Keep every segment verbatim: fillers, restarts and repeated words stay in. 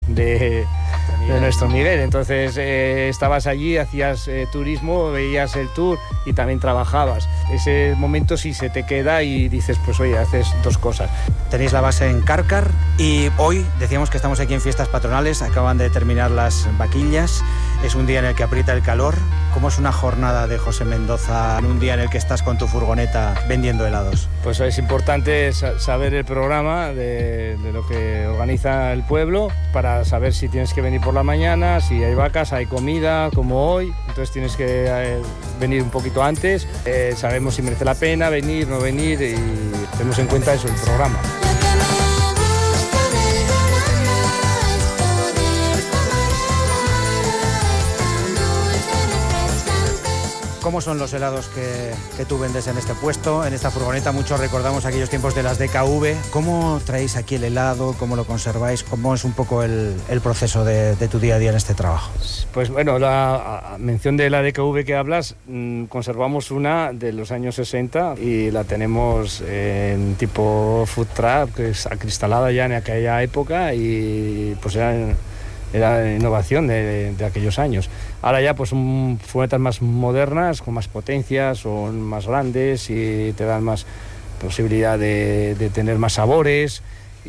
de, de nuestro Miguel. Entonces eh, estabas allí, hacías eh, turismo, veías el tour y también trabajabas. Ese momento sí se te queda y dices, pues oye, haces dos cosas. Tenéis la base en Càrcar y hoy decíamos que estamos aquí en fiestas patronales, acaban de terminar las vaquillas, es un día en el que aprieta el calor. ¿Cómo es una jornada de José Mendoza en un día en el que estás con tu furgoneta vendiendo helados? Pues es importante saber el programa de, de lo que organiza el pueblo para saber si tienes que venir por la mañana, si hay vacas, hay comida, como hoy. Entonces tienes que eh, venir un poquito antes. Eh, sabemos si merece la pena venir, no venir y tenemos en cuenta eso, el programa. ¿Cómo son los helados que, que tú vendes en este puesto, en esta furgoneta? Muchos recordamos aquellos tiempos de las D K V. ¿Cómo traéis aquí el helado? ¿Cómo lo conserváis? ¿Cómo es un poco el, el proceso de, de tu día a día en este trabajo? Pues bueno, la mención de la D K V que hablas, mmm, conservamos una de los años sesenta y la tenemos en tipo food truck, que es acristalada ya en aquella época y pues era... era innovación de, de aquellos años. Ahora ya pues son furgonetas más modernas, con más potencias, son más grandes y te dan más posibilidad de, de tener más sabores.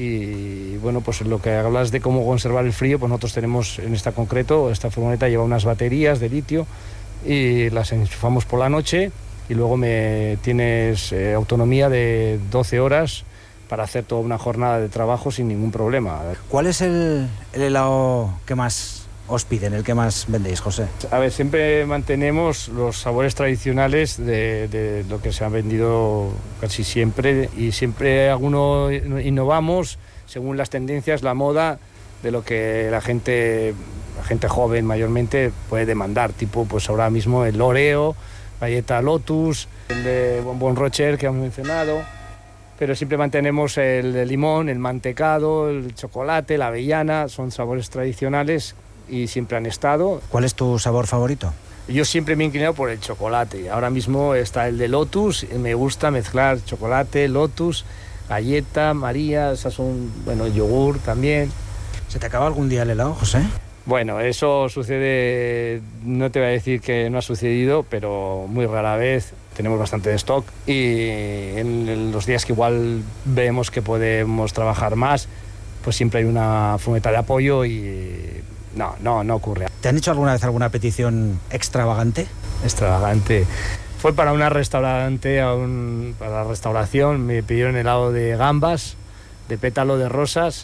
Y bueno, pues lo que hablas de cómo conservar el frío, pues nosotros tenemos en esta concreto, esta furgoneta lleva unas baterías de litio y las enchufamos por la noche y luego me tienes eh, autonomía de doce horas para hacer toda una jornada de trabajo sin ningún problema. ¿Cuál es el, el helado que más os piden, el que más vendéis, José? A ver, siempre mantenemos los sabores tradicionales de, de lo que se ha vendido casi siempre y siempre alguno innovamos según las tendencias, la moda de lo que la gente, la gente joven mayormente puede demandar, tipo pues ahora mismo el Oreo, galleta Lotus, el de Bombón Rocher que hemos mencionado. Pero siempre mantenemos el, el limón, el mantecado, el chocolate, la avellana, son sabores tradicionales y siempre han estado. ¿Cuál es tu sabor favorito? Yo siempre me he inclinado por el chocolate. Ahora mismo está el de Lotus, me gusta mezclar chocolate, Lotus, galleta, María, esas son, bueno, yogur también. ¿Se te acaba algún día el helado, José? Bueno, eso sucede, no te voy a decir que no ha sucedido, pero muy rara vez. Tenemos bastante de stock y en los días que igual vemos que podemos trabajar más, pues siempre hay una furgoneta de apoyo y no, no, no ocurre. ¿Te han hecho alguna vez alguna petición extravagante? Extravagante. Fue para una restaurante, a un, para la restauración, me pidieron helado de gambas, de pétalo de rosas.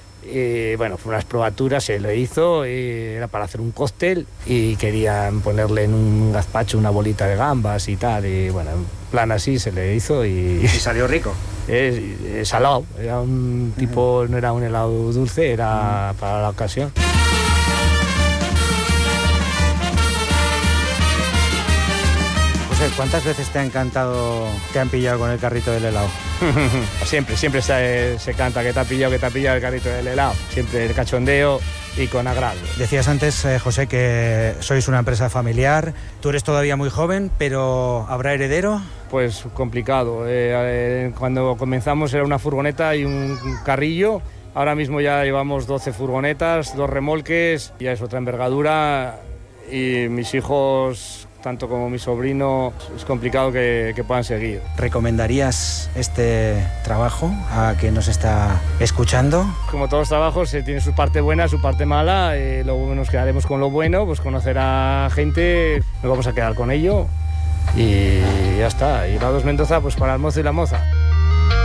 Y bueno, fue unas probaturas, se lo hizo, y era para hacer un cóctel y querían ponerle en un gazpacho una bolita de gambas y tal, y bueno, en plan así se le hizo y... ¿Y salió rico? Es, es salado, era un tipo, no era un helado dulce, era mm. para la ocasión. José, ¿cuántas veces te ha encantado, te han pillado con el carrito del helado? Siempre, siempre se, se canta que te ha pillado, que te ha pillado el carrito del helado. Siempre el cachondeo y con agrado. Decías antes, eh, José, que sois una empresa familiar. Tú eres todavía muy joven, pero ¿habrá heredero? Pues complicado. Eh, eh, cuando comenzamos era una furgoneta y un carrillo. Ahora mismo ya llevamos doce furgonetas, dos remolques, ya es otra envergadura. Y mis hijos, tanto como mi sobrino, es complicado que, que puedan seguir. ¿Recomendarías este trabajo a quien nos está escuchando? Como todos los trabajos, eh, tiene su parte buena, su parte mala. Eh, luego nos quedaremos con lo bueno, pues conocer a gente, nos vamos a quedar con ello y ya está. Y Helados Mendoza, pues para el mozo y la moza.